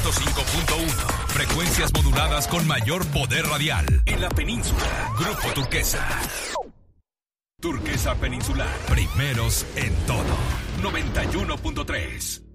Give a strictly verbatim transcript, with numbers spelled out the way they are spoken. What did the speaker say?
ciento cinco punto uno. Frecuencias moduladas con mayor poder radial en la península. Grupo Turquesa. Turquesa Peninsular. Primeros en todo. noventa y uno punto tres.